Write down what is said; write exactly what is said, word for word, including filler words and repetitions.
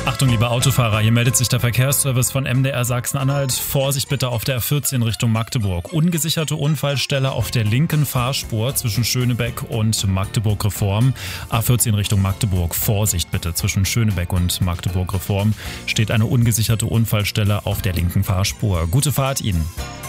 Achtung, liebe Autofahrer, hier meldet sich der Verkehrsservice von M D R Sachsen-Anhalt. Vorsicht bitte auf der A vierzehn Richtung Magdeburg. Ungesicherte Unfallstelle auf der linken Fahrspur zwischen Schönebeck und Magdeburg-Reform. A vierzehn Richtung Magdeburg. Vorsicht bitte, zwischen Schönebeck und Magdeburg-Reform steht eine ungesicherte Unfallstelle auf der linken Fahrspur. Gute Fahrt Ihnen.